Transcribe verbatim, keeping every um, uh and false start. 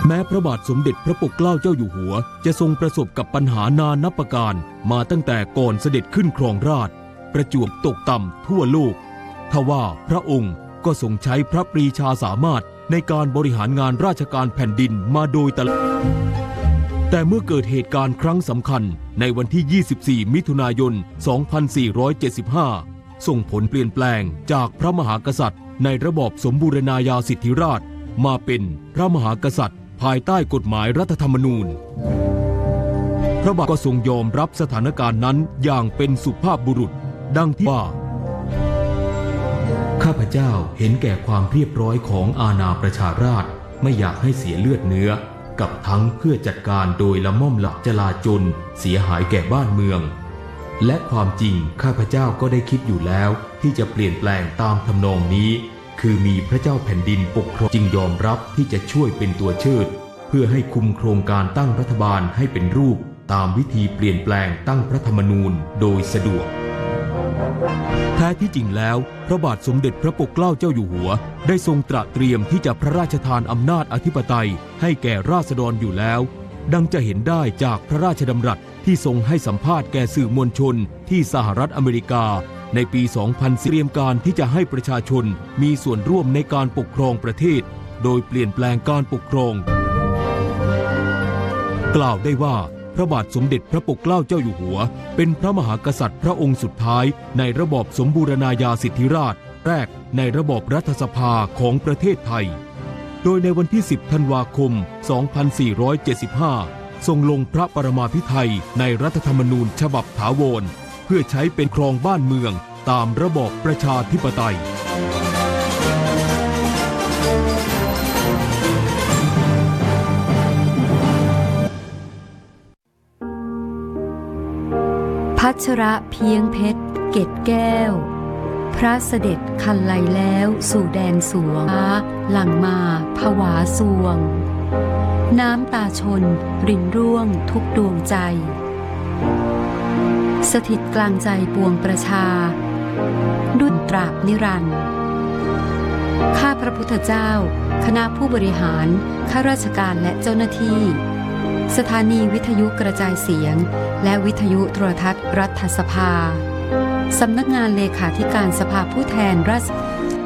แม้พระบาทสมเด็จพระปกเกล้าเจ้าอยู่หัวจะทรงประสบกับปัญหานานับประการมาตั้งแต่ก่อนเสด็จขึ้นครองราชย์ประจวบตกต่ำทั่วโลกทว่าพระองค์ก็ทรงใช้พระปรีชาสามารถในการบริหารงานราชการแผ่นดินมาโดยตลอดแต่เมื่อเกิดเหตุการณ์ครั้งสำคัญในวันที่ ยี่สิบสี่ มิถุนายน สองพันสี่ร้อยเจ็ดสิบห้า ส่งผลเปลี่ยนแปลงจากพระมหากษัตริย์ในระบอบสมบูรณาญาสิทธิราชย์มาเป็นพระมหากษัตริย์ภายใต้กฎหมายรัฐธรรมนูญพระบาทก็ทรงยอมรับสถานการณ์นั้นอย่างเป็นสุภาพบุรุษดังที่ว่าข้าพเจ้าเห็นแก่ความเรียบร้อยของอาณาประชาราษฎร์ไม่อยากให้เสียเลือดเนื้อกับทั้งเพื่อจัดการโดยละม่อมหลักจลาจลเสียหายแก่บ้านเมืองและความจริงข้าพเจ้าก็ได้คิดอยู่แล้วที่จะเปลี่ยนแปลงตามทำนองนี้คือมีพระเจ้าแผ่นดินปกครองจึงยอมรับที่จะช่วยเป็นตัวเชิดเพื่อให้คุมโครงการตั้งรัฐบาลให้เป็นรูปตามวิธีเปลี่ยนแปลงตั้งรัฐธรรมนูญโดยสะดวกแท้ที่จริงแล้วพระบาทสมเด็จพระปกเกล้าเจ้าอยู่หัวได้ทรงตระเตรียมที่จะพระราชทานอำนาจอธิปไตยให้แก่ราษฎรอยู่แล้วดังจะเห็นได้จากพระราชดำรัสที่ทรงให้สัมภาษณ์แก่สื่อมวลชนที่สหรัฐอเมริกาในปี สองพัน เตรียมการที่จะให้ประชาชนมีส่วนร่วมในการปกครองประเทศโดยเปลี่ยนแปลงการปกครองกล่าวได้ว่าพระบาทสมเด็จพระปกเกล้าเจ้าอยู่หัวเป็นพระมหากษัตริย์พระองค์สุดท้ายในระบอบสมบูรณาญาสิทธิราชย์แรกในระบอบรัฐสภาของประเทศไทยโดยในวันที่ สิบ ธันวาคม สองพันสี่ร้อยเจ็ดสิบห้า ทรงลงพระปรมาภิไธยในรัฐธรรมนูญฉบับถาวรเพื่อใช้เป็นครองบ้านเมืองตามระบอบประชาธิปไตยพัชระเพียงเพชรเกตแก้วพระเสด็จคันไลแล้วสู่แดนสวงหลั่งมาผวาสวงน้ำตาชนรินร่วงทุกดวงใจสถิตกลางใจปวงประชาดุจตราบนิรันดร์ข้าพระพุทธเจ้าคณะผู้บริหารข้าราชการและเจ้าหน้าที่สถานีวิทยุกระจายเสียงและวิทยุโทรทัศน์รัฐสภาสำนักงานเลขาธิการสภาผู้แทนราษฎร